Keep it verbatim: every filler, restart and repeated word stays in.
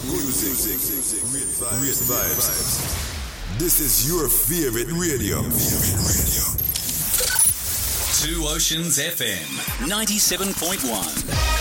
music, great vibes. This is your favorite radio. Two Oceans F M, ninety-seven point one.